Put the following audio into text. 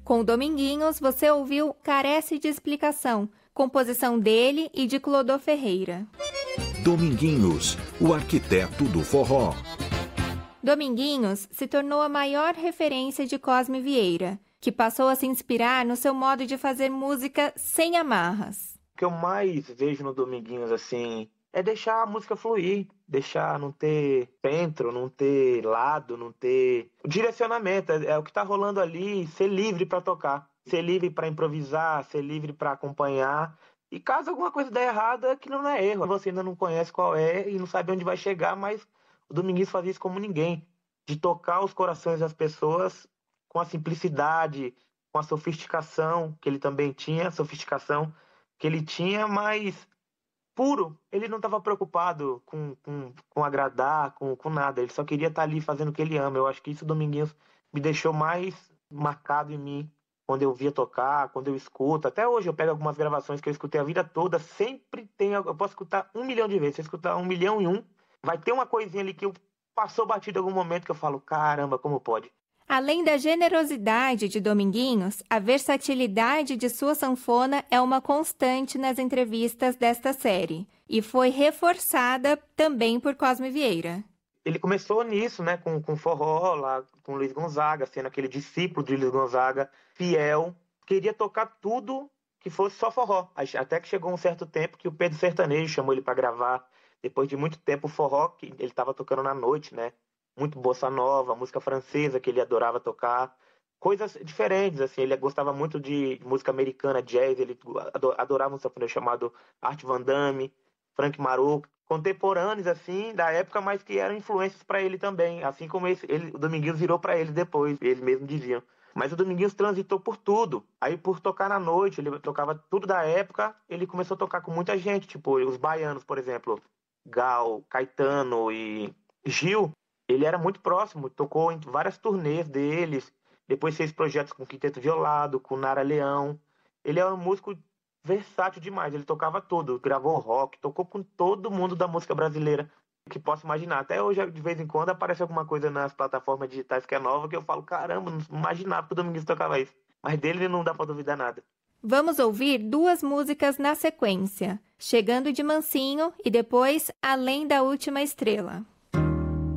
Com Dominguinhos, você ouviu Carece de Explicação, composição dele e de Clodô Ferreira. Dominguinhos, o arquiteto do forró. Dominguinhos se tornou a maior referência de Cosme Vieira, que passou a se inspirar no seu modo de fazer música sem amarras. O que eu mais vejo no Dominguinhos, assim, é deixar a música fluir, deixar não ter centro, não ter lado, não ter direcionamento. É o que tá rolando ali, ser livre para tocar, ser livre para improvisar, ser livre para acompanhar. E caso alguma coisa dê errada, que não é erro. Você ainda não conhece qual é e não sabe onde vai chegar, mas o Dominguinhos fazia isso como ninguém, de tocar os corações das pessoas com a simplicidade, com a sofisticação que ele também tinha, sofisticação que ele tinha, mas puro. Ele não estava preocupado com agradar, com nada. Ele só queria estar ali fazendo o que ele ama. Eu acho que isso, Dominguinhos, me deixou mais marcado em mim quando eu via tocar, quando eu escuto. Até hoje eu pego algumas gravações que eu escutei a vida toda, sempre tem. Eu posso escutar 1 milhão de vezes. Se eu escutar 1 milhão e um, vai ter uma coisinha ali que eu passou batido em algum momento que eu falo, caramba, como pode? Além da generosidade de Dominguinhos, a versatilidade de sua sanfona é uma constante nas entrevistas desta série e foi reforçada também por Cosme Vieira. Ele começou nisso, né, com forró, lá com Luiz Gonzaga, sendo aquele discípulo de Luiz Gonzaga, fiel, queria tocar tudo que fosse só forró. Até que chegou um certo tempo que o Pedro Sertanejo chamou ele para gravar, depois de muito tempo o forró que ele estava tocando na noite, né? Muito bossa nova, música francesa que ele adorava tocar, coisas diferentes, assim, ele gostava muito de música americana, jazz, ele adorava um sanfoneiro chamado Art Van Damme, Frank Maruco, contemporâneos, assim, da época, mas que eram influências para ele também, assim como o Dominguinhos virou para ele depois, eles mesmos diziam. Mas o Dominguinhos transitou por tudo. Aí, por tocar na noite, ele tocava tudo da época, ele começou a tocar com muita gente, tipo, os baianos, por exemplo, Gal, Caetano e Gil. Ele era muito próximo, tocou em várias turnês deles, depois fez projetos com Quinteto Violado, com Nara Leão. Ele era um músico versátil demais, ele tocava tudo, gravou rock, tocou com todo mundo da música brasileira que posso imaginar. Até hoje, de vez em quando, aparece alguma coisa nas plataformas digitais que é nova, que eu falo, caramba, não imaginava que o Dominguinhos tocava isso. Mas dele não dá pra duvidar nada. Vamos ouvir 2 músicas na sequência, Chegando de Mansinho e depois Além da Última Estrela.